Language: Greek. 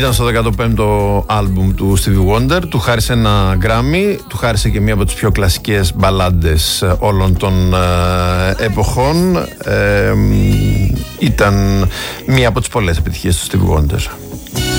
Ήταν στο 15ο άλμπουμ του Stevie Wonder. Του χάρισε ένα Grammy. Του χάρισε και μία από τις πιο κλασικές μπαλάντες όλων των εποχών. Ήταν μία από τις πολλές επιτυχίες του Stevie Wonder.